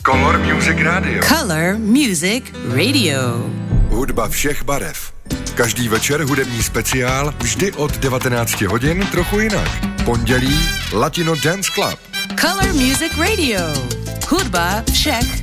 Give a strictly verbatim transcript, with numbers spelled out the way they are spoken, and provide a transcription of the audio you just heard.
Color Music Radio. Color Music Radio. Hudba všech barev. Každý večer hudební speciál, vždy od devatenácti hodin trochu jinak. Pondělí Latino Dance Club. Color Music Radio. Hudba všech